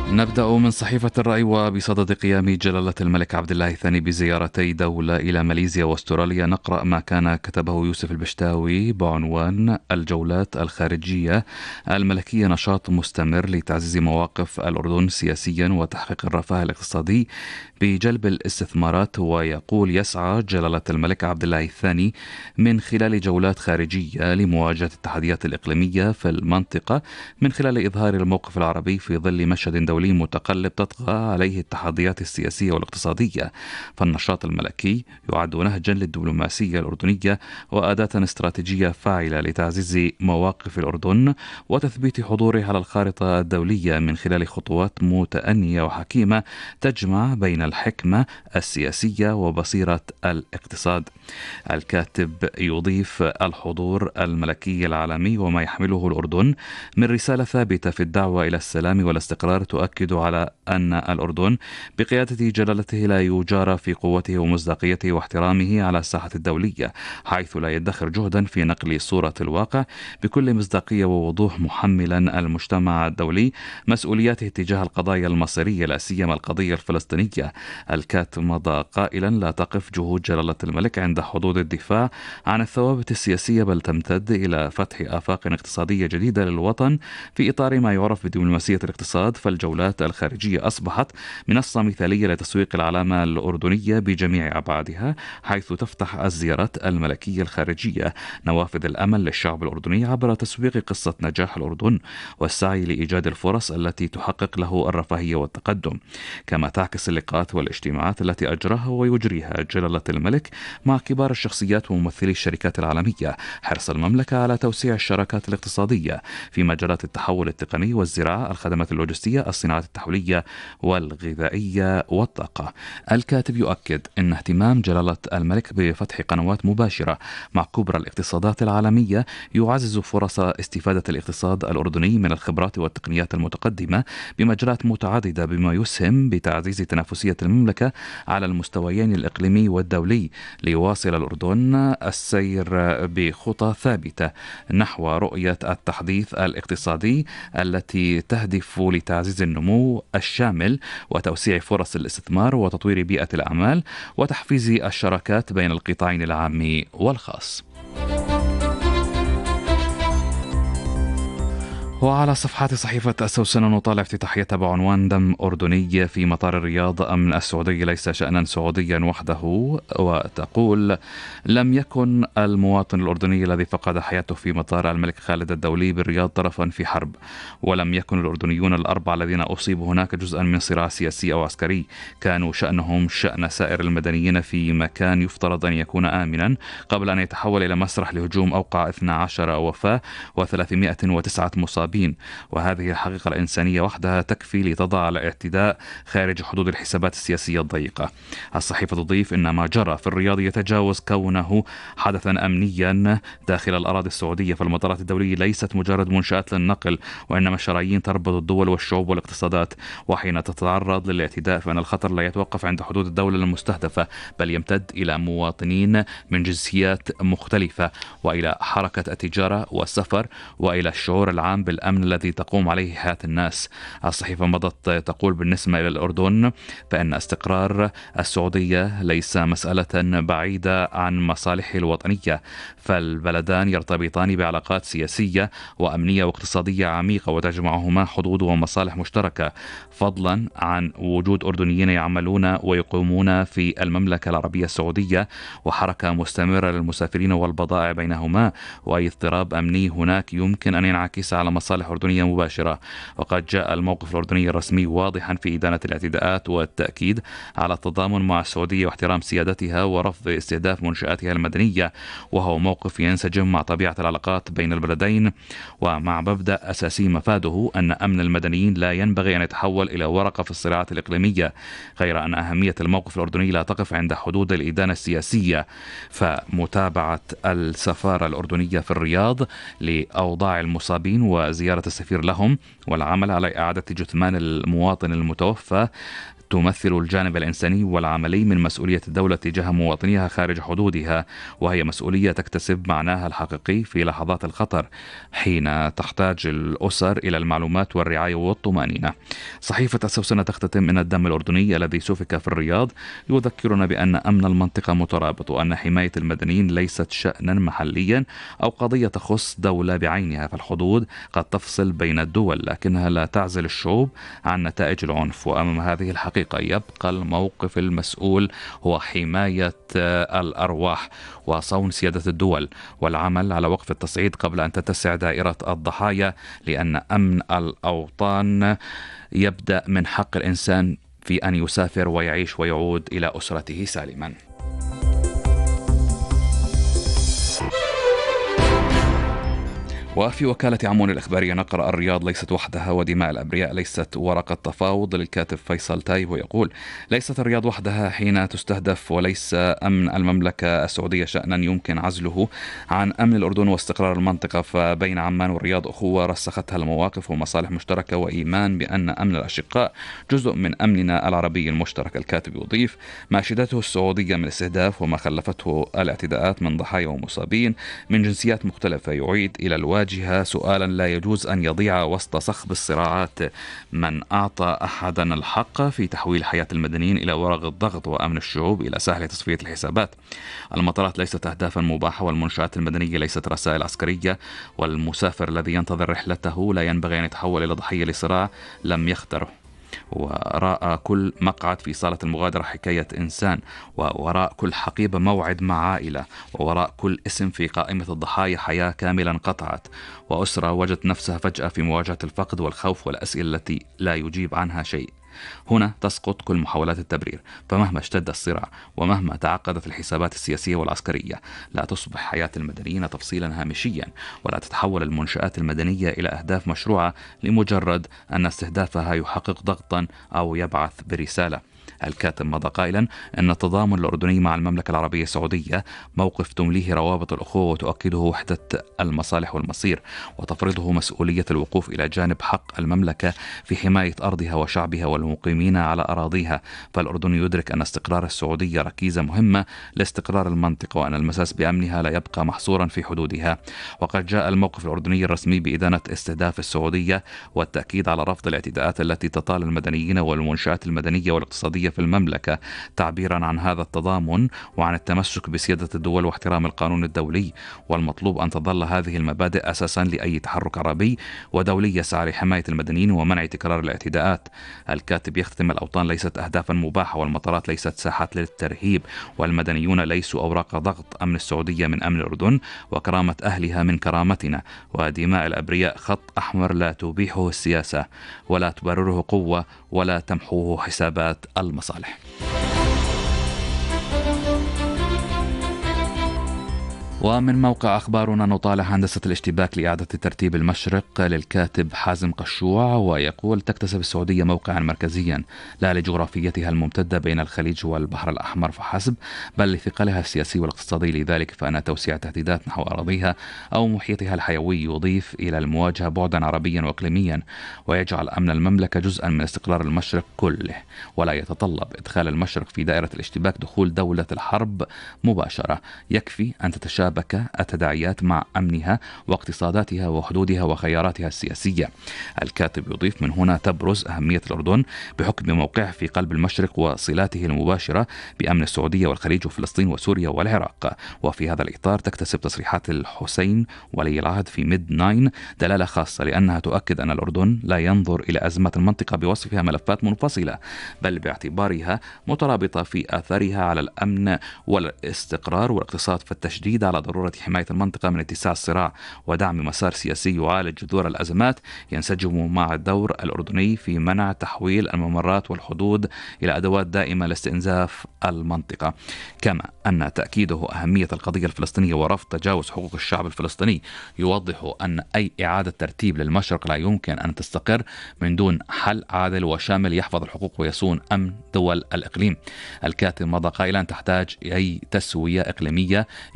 نبدأ من صحيفة الرأي، وبصدد قيام جلالة الملك عبد الله الثاني بزيارتي دولة إلى ماليزيا واستراليا نقرأ ما كان كتبه يوسف البشتاوي بعنوان: الجولات الخارجية الملكية نشاط مستمر لتعزيز مواقف الأردن سياسيا وتحقيق الرفاه الاقتصادي بجلب الاستثمارات. ويقول: يسعى جلالة الملك عبد الله الثاني من خلال جولات خارجية لمواجهة التحديات الإقليمية في المنطقة من خلال إظهار الموقف العربي في ظل مشهد دولي متقلب تطغى عليه التحديات السياسية والاقتصادية. فالنشاط الملكي يعد نهجا للدبلوماسية الأردنية وأداة استراتيجية فاعلة لتعزيز مواقف الأردن وتثبيت حضوره على الخارطة الدولية من خلال خطوات متأنية وحكيمة تجمع بين الحكمة السياسية وبصيرة الاقتصاد. الكاتب يضيف: الحضور الملكي العالمي وما يحمله الأردن من رسالة ثابتة في الدعوة إلى السلام والاستقرار تؤكد على أن الأردن بقيادة جلالته لا يجارى في قوته ومصداقيته واحترامه على الساحة الدولية، حيث لا يدخر جهدا في نقل صورة الواقع بكل مصداقية ووضوح، محملا المجتمع الدولي مسؤولياته تجاه القضايا المصيرية لا سيما القضية الفلسطينية. الكاتب مضى قائلا: لا تقف جهود جلالة الملك عند حدود الدفاع عن الثوابت السياسية، بل تمتد إلى فتح آفاق اقتصادية جديدة للوطن في إطار ما يعرف بدبلوماسية الاقتصاد. فالجولات الخارجية أصبحت منصة مثالية لتسويق العلامة الأردنية بجميع أبعادها، حيث تفتح الزيارات الملكية الخارجية نوافذ الأمل للشعب الأردني عبر تسويق قصة نجاح الأردن والسعي لإيجاد الفرص التي تحقق له الرفاهية والتقدم. كما تعكس اللقاءات والاجتماعات التي أجراها ويجريها جلالة الملك مع كبار الشخصيات وممثلي الشركات العالمية حرص المملكة على توسيع الشراكات الاقتصادية في مجالات التحول التقني والزراعة، الخدمات اللوجستية، الصناعات التحويلية والغذائية والطاقة. الكاتب يؤكد أن اهتمام جلالة الملك بفتح قنوات مباشرة مع كبرى الاقتصادات العالمية يعزز فرص استفادة الاقتصاد الأردني من الخبرات والتقنيات المتقدمة بمجالات متعددة، بما يسهم بتعزيز تنافسية المملكة على المستويين الإقليمي والدولي، ليواصل الأردن السير بخطى ثابتة نحو رؤية التحديث الاقتصادي التي تهدف لتعزيز النمو الشامل وتوسيع فرص الاستثمار وتطوير بيئة الأعمال وتحفيز الشراكات بين القطاعين العام والخاص. وعلى صفحات صحيفة السوسن نطالع افتتاحيتها بعنوان: دم أردني في مطار الرياض، أمن السعودي ليس شأنا سعوديا وحده. وتقول: لم يكن المواطن الأردني الذي فقد حياته في مطار الملك خالد الدولي بالرياض طرفا في حرب، ولم يكن الأردنيون الأربعة الذين أصيبوا هناك جزءا من صراع سياسي أو عسكري. كانوا شأنهم شأن سائر المدنيين في مكان يفترض أن يكون آمنا قبل أن يتحول إلى مسرح لهجوم أوقع 12 وفاة و309 مصابين. وهذه الحقيقة الإنسانية وحدها تكفي لتضع الاعتداء خارج حدود الحسابات السياسية الضيقة. الصحيفة تضيف: إن ما جرى في الرياض يتجاوز كونه حدثا أمنيا داخل الأراضي السعودية، فالمطارات الدولية ليست مجرد منشآت للنقل، وإنما شرايين تربط الدول والشعوب والاقتصادات. وحين تتعرض للاعتداء فإن الخطر لا يتوقف عند حدود الدولة المستهدفة، بل يمتد إلى مواطنين من جنسيات مختلفة، وإلى حركة التجارة والسفر، وإلى الشعور العام بالأمن الذي تقوم عليه حياة الناس. الصحيفة مضت تقول: بالنسبة إلى الأردن فإن استقرار السعودية ليس مسألة بعيدة عن مصالحه الوطنية، فالبلدان يرتبطان بعلاقات سياسية وأمنية واقتصادية عميقة وتجمعهما حدود ومصالح مشتركة، فضلا عن وجود أردنيين يعملون ويقومون في المملكة العربية السعودية وحركة مستمرة للمسافرين والبضائع بينهما. وأي اضطراب أمني هناك يمكن أن ينعكس على مصالح أردنية مباشرة. وقد جاء الموقف الأردني الرسمي واضحا في إدانة الاعتداءات والتأكيد على التضامن مع السعودية واحترام سيادتها ورفض استهداف منشآتها المدنية، وهو موقف ينسجم مع طبيعة العلاقات بين البلدين ومع مبدأ أساسي مفاده أن أمن المدنيين لا ينبغي أن يتحول إلى ورقة في الصراعات الإقليمية، غير أن أهمية الموقف الأردني لا تقف عند حدود الإدانة السياسية. فمتابعة السفارة الأردنية في الرياض لأوضاع المصابين وزيارة السفير لهم والعمل على إعادة جثمان المواطن المتوفى تمثل الجانب الإنساني والعملي من مسؤولية الدولة تجاه مواطنيها خارج حدودها، وهي مسؤولية تكتسب معناها الحقيقي في لحظات الخطر حين تحتاج الأسر إلى المعلومات والرعاية والطمأنينة. صحيفة السوسنة تختتم: إن الدم الأردني الذي سفك في الرياض يذكرنا بأن أمن المنطقة مترابط، وأن حماية المدنيين ليست شأنا محليا أو قضية تخص دولة بعينها، فالحدود قد تفصل بين الدول لكنها لا تعزل الشعوب عن نتائج العنف. وأمام هذه الحقيقة يبقى الموقف المسؤول هو حماية الأرواح وصون سيادة الدول، والعمل على وقف التصعيد قبل أن تتسع دائرة الضحايا، لأن أمن الأوطان يبدأ من حق الإنسان في أن يسافر ويعيش ويعود إلى أسرته سالما. وفي وكالة عمون الإخبارية نقرأ: الرياض ليست وحدها ودماء الأبرياء ليست ورقة تفاوض. للكاتب فيصل تايب ويقول: ليست الرياض وحدها حين تستهدف، وليس أمن المملكة السعودية شأنا يمكن عزله عن أمن الأردن واستقرار المنطقة، فبين عمان والرياض أخوة رسختها المواقف ومصالح مشتركة وإيمان بأن أمن الأشقاء جزء من أمننا العربي المشترك. الكاتب يضيف: ما شهدته السعودية من استهداف وما خلفته الاعتداءات من ضحايا ومصابين من جنسيات مختلفة يعيد إلى الواجهة سؤالا لا يجوز أن يضيع وسط صخب الصراعات. من أعطى أحدا الحق في تحويل حياة المدنيين إلى ورق الضغط وأمن الشعوب إلى ساحل تصفية الحسابات. المطارات ليست أهدافا مباحة، والمنشآت المدنية ليست رسائل عسكرية، والمسافر الذي ينتظر رحلته لا ينبغي أن يتحول إلى ضحية لصراع لم يختره. وراء كل مقعد في صالة المغادرة حكاية إنسان، ووراء كل حقيبة موعد مع عائلة، ووراء كل اسم في قائمة الضحايا حياة كاملة انقطعت، وأسرة وجدت نفسها فجأة في مواجهة الفقد والخوف والأسئلة التي لا يجيب عنها شيء. هنا تسقط كل محاولات التبرير، فمهما اشتد الصراع ومهما تعقدت الحسابات السياسية والعسكرية لا تصبح حياة المدنيين تفصيلا هامشيا، ولا تتحول المنشآت المدنية إلى أهداف مشروعة لمجرد أن استهدافها يحقق ضغطا أو يبعث برسالة. الكاتب مضى قائلا أن التضامن الأردني مع المملكة العربية السعودية موقف تمليه روابط الأخوة وتؤكده وحدة المصالح والمصير، وتفرضه مسؤولية الوقوف إلى جانب حق المملكة في حماية أرضها وشعبها والمقيمين على أراضيها. فالأردن يدرك أن استقرار السعودية ركيزة مهمة لاستقرار المنطقة، وأن المساس بأمنها لا يبقى محصورا في حدودها. وقد جاء الموقف الأردني الرسمي بإدانة استهداف السعودية والتأكيد على رفض الاعتداءات التي تطال المدنيين والمنشآت المدنية والاقتصادية في المملكة، تعبيرا عن هذا التضامن وعن التمسك بسيادة الدول واحترام القانون الدولي. والمطلوب أن تظل هذه المبادئ أساسا لأي تحرك عربي ودولي يسعى لحماية المدنيين ومنع تكرار الاعتداءات. الكاتب يختم: الأوطان ليست أهدافا مباحة، والمطارات ليست ساحات للترهيب، والمدنيون ليسوا أوراق ضغط. أمن السعودية من أمن الأردن، وكرامة أهلها من كرامتنا، ودماء الأبرياء خط أحمر لا تبيحه السياسة ولا تبرره قوة ولا تمحوه حسابات المصالح. ومن موقع أخبارنا نطالع هندسة الاشتباك لإعادة ترتيب المشرق للكاتب حازم قشوع، ويقول: تكتسب السعودية موقعا مركزيا لا لجغرافيتها الممتدة بين الخليج والبحر الأحمر فحسب، بل لثقلها السياسي والاقتصادي. لذلك فإن توسيع تهديدات نحو أراضيها أو محيطها الحيوي يضيف إلى المواجهة بعدا عربيا وإقليميا، ويجعل أمن المملكة جزءا من استقرار المشرق كله، ولا يتطلب إدخال المشرق في دائرة الاشتباك دخول دولة الحرب مباشرة. يكفي أن تتشابك التداعيات مع أمنها واقتصاداتها وحدودها وخياراتها السياسية. الكاتب يضيف: من هنا تبرز أهمية الأردن بحكم موقعه في قلب المشرق وصلاته المباشرة بأمن السعودية والخليج وفلسطين وسوريا والعراق. وفي هذا الإطار تكتسب تصريحات الحسين ولي العهد في ميد 9 دلالة خاصة، لأنها تؤكد أن الأردن لا ينظر إلى أزمات المنطقة بوصفها ملفات منفصلة، بل باعتبارها مترابطة في آثارها على الأمن والاستقرار والاقتصاد، فالتشديد على ضرورة حماية المنطقة من اتساع الصراع ودعم مسار سياسي يعالج جذور الأزمات ينسجم مع الدور الأردني في منع تحويل الممرات والحدود إلى أدوات دائمة لاستنزاف المنطقة. كما أن تأكيده أهمية القضية الفلسطينية ورفض تجاوز حقوق الشعب الفلسطيني يوضح أن أي إعادة ترتيب للمشرق لا يمكن أن تستقر من دون حل عادل وشامل يحفظ الحقوق ويصون أمن دول الإقليم. الكاتب مضى قائلا: تحتاج أي تسوية إقليمية إلى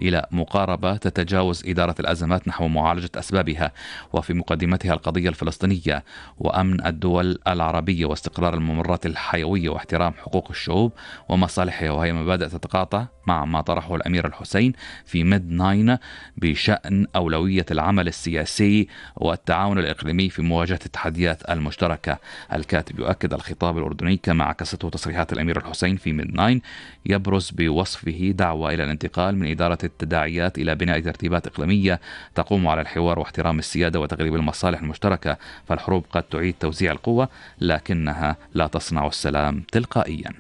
مقاربة تتجاوز إدارة الأزمات نحو معالجة أسبابها، وفي مقدمتها القضية الفلسطينية وأمن الدول العربية واستقرار الممرات الحيوية واحترام حقوق الشعوب ومصالحها، وهي مبادئ تتقاطع مع ما طرحه الأمير الحسين في ميد 9 بشأن أولوية العمل السياسي والتعاون الإقليمي في مواجهة التحديات المشتركة. الكاتب يؤكد الخطاب الأردني كما عكسته تصريحات الأمير الحسين في ميد 9 يبرز بوصفه دعوة إلى الانتقال من إدارة التداعيات إلى بناء ترتيبات إقليمية تقوم على الحوار واحترام السيادة وتغليب المصالح المشتركة. فالحروب قد تعيد توزيع القوة لكنها لا تصنع السلام تلقائيا.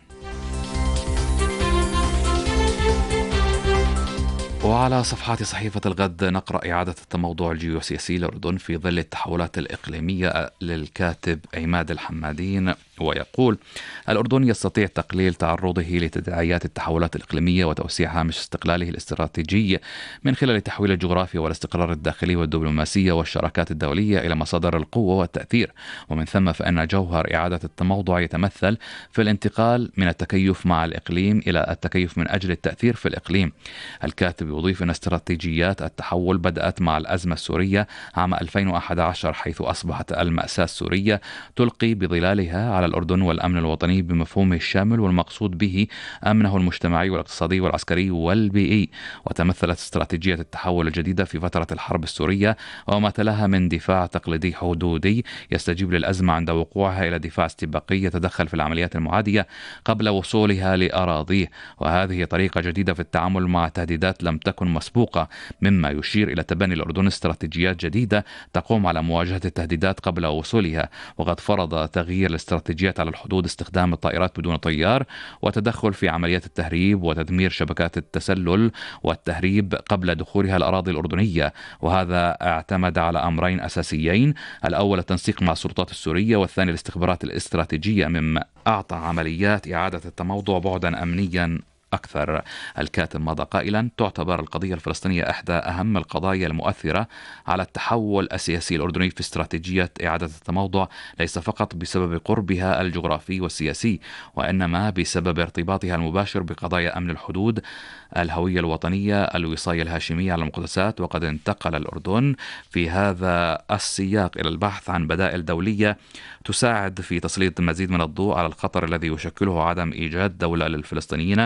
وعلى صفحات صحيفة الغد نقرأ إعادة التموضع الجيوسياسي للأردن في ظل التحولات الإقليمية للكاتب عماد الحمادين، ويقول: الأردن يستطيع تقليل تعرضه لتداعيات التحولات الإقليمية وتوسيع هامش استقلاله الاستراتيجي من خلال تحويل الجغرافيا والاستقرار الداخلي والدبلوماسية والشراكات الدولية إلى مصادر القوة والتأثير، ومن ثم فإن جوهر إعادة التموضع يتمثل في الانتقال من التكيف مع الإقليم إلى التكيف من أجل التأثير في الإقليم. الكاتب يضيف أن استراتيجيات التحول بدأت مع الأزمة السورية عام 2011، حيث أصبحت المأساة السورية تلقي بظلالها على الأردن والأمن الوطني بمفهومه الشامل، والمقصود به أمنه المجتمعي والاقتصادي والعسكري والبيئي. وتمثلت استراتيجية التحول الجديدة في فترة الحرب السورية وما تلاها من دفاع تقليدي حدودي يستجيب للأزمة عند وقوعها إلى دفاع استباقي يتدخل في العمليات المعادية قبل وصولها لأراضيه، وهذه طريقة جديدة في التعامل مع تهديدات لم تكن مسبوقة، مما يشير إلى تبني الأردن استراتيجيات جديدة تقوم على مواجهة التهديدات قبل وصولها. وقد فرض تغيير الاستراتيجيات على الحدود استخدام الطائرات بدون طيار وتدخل في عمليات التهريب وتدمير شبكات التسلل والتهريب قبل دخولها الأراضي الأردنية، وهذا اعتمد على أمرين أساسيين: الأول التنسيق مع السلطات السورية، والثاني الاستخبارات الاستراتيجية، مما أعطى عمليات إعادة التموضع بعدا أمنيا أكثر. الكاتب مضى قائلا: تعتبر القضية الفلسطينية إحدى أهم القضايا المؤثرة على التحول السياسي الأردني في استراتيجية إعادة التموضع، ليس فقط بسبب قربها الجغرافي والسياسي، وإنما بسبب ارتباطها المباشر بقضايا أمن الحدود، الهوية الوطنية، الوصاية الهاشمية على المقدسات. وقد انتقل الأردن في هذا السياق إلى البحث عن بدائل دولية تساعد في تسليط مزيد من الضوء على الخطر الذي يشكله عدم إيجاد دولة للفلسطينيين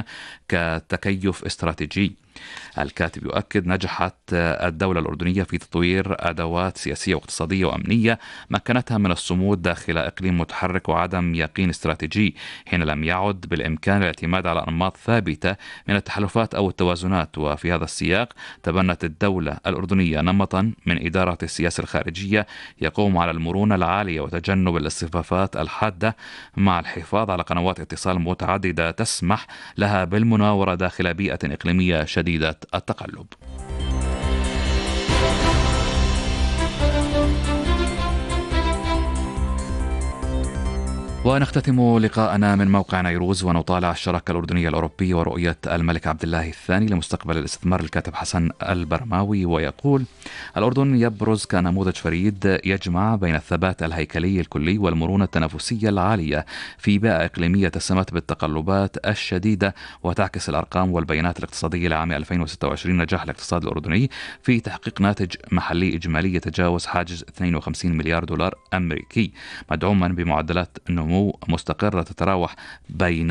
كتكيف استراتيجي. الكاتب يؤكد: نجحت الدولة الأردنية في تطوير أدوات سياسية واقتصادية وأمنية مكنتها من الصمود داخل إقليم متحرك وعدم يقين استراتيجي، حين لم يعد بالإمكان الاعتماد على أنماط ثابتة من التحالفات أو التوازنات. وفي هذا السياق تبنت الدولة الأردنية نمطا من إدارة السياسة الخارجية يقوم على المرونة العالية وتجنب الاصطفافات الحادة، مع الحفاظ على قنوات اتصال متعددة تسمح لها بالمناورة داخل بيئة إقليمية شديدة التقلب. ونختتم لقاءنا من موقع نيروز ونطالع الشراكة الأردنية الأوروبية ورؤية الملك عبد الله الثاني لمستقبل الاستثمار للكاتب حسن البرماوي، ويقول: الأردن يبرز كنموذج فريد يجمع بين الثبات الهيكلي الكلي والمرونة التنافسية العالية في بيئة إقليمية تسمت بالتقلبات الشديدة. وتعكس الأرقام والبيانات الاقتصادية لعام 2026 نجاح الاقتصاد الأردني في تحقيق ناتج محلي إجمالي يتجاوز حاجز 52 مليار دولار أمريكي، مدعوما بمعدلات نمو مستقرة تتراوح بين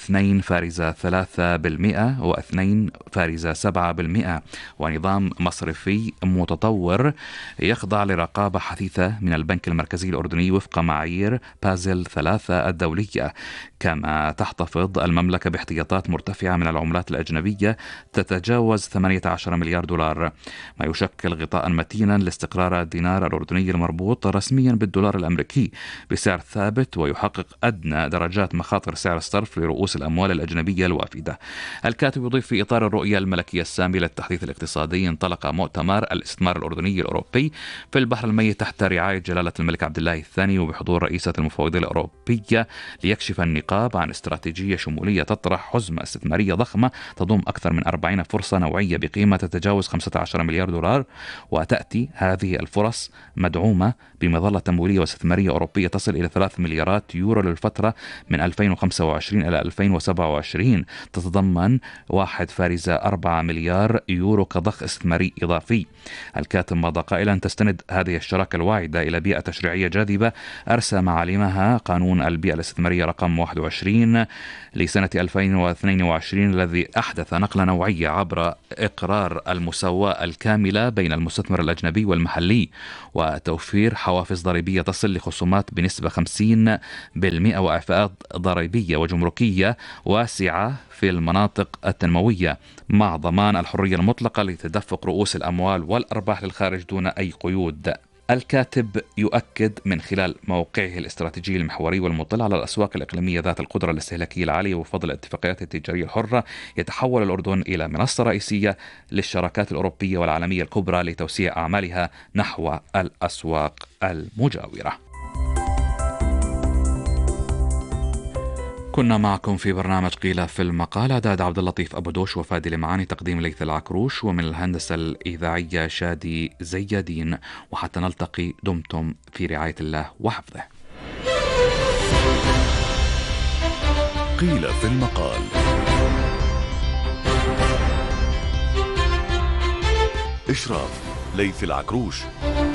2.3% و 2.7%، ونظام مصرفي متطور يخضع لرقابة حثيثة من البنك المركزي الأردني وفق معايير بازل 3 الدولية. كما تحتفظ المملكة باحتياطات مرتفعة من العملات الأجنبية تتجاوز 18 مليار دولار، ما يشكل غطاء متينا لاستقرار الدينار الأردني المربوط رسميا بالدولار الأمريكي بسعر ثابت، ويحقق أدنى درجات مخاطر سعر الصرف لرؤوس الأموال الأجنبية الوافدة. الكاتب يضيف: في إطار الرؤية الملكية السامية للتحديث الاقتصادي، انطلق مؤتمر الاستثمار الأردني الأوروبي في البحر الميت تحت رعاية جلالة الملك عبد الله الثاني وبحضور رئيسة المفوضية الأوروبية، ليكشف النقاب عن استراتيجية شمولية تطرح حزمة استثمارية ضخمة تضم أكثر من 40 فرصة نوعية بقيمة تتجاوز 15 مليار دولار. وتأتي هذه الفرص مدعومة بمظلة تمويلية واستثمارية أوروبية تصل إلى 3 مليارات يورو للفترة من 2025 إلى 2027، تتضمن 1.4 مليار يورو كضخ استثماري إضافي. الكاتب مضى قائلا: تستند هذه الشراكة الواعدة إلى بيئة تشريعية جاذبة أرسى معالمها قانون البيئة الاستثمارية رقم 21 لسنة 2022 الذي أحدث نقلة نوعية عبر إقرار المساواة الكاملة بين المستثمر الأجنبي والمحلي وتوفير حوافز ضريبية تصل لخصومات بنسبة 50% وإعفاءات ضريبية وجمركية واسعة في المناطق التنموية، مع ضمان الحرية المطلقة لتدفق رؤوس الأموال والأرباح للخارج دون أي قيود. الكاتب يؤكد من خلال موقعه الاستراتيجي المحوري والمطلع على الأسواق الإقليمية ذات القدرة الاستهلاكية العالية وفضل الاتفاقيات التجارية الحرة، يتحول الأردن إلى منصة رئيسية للشراكات الأوروبية والعالمية الكبرى لتوسيع أعمالها نحو الأسواق المجاورة. كنا معكم في برنامج قيل في المقال. إعداد عبد اللطيف أبو دوش وفادي المعاني، تقديم ليث العكروش، ومن الهندسة الإذاعية شادي زيادين. وحتى نلتقي دمتم في رعاية الله وحفظه. قيل في المقال. إشراف ليث العكروش.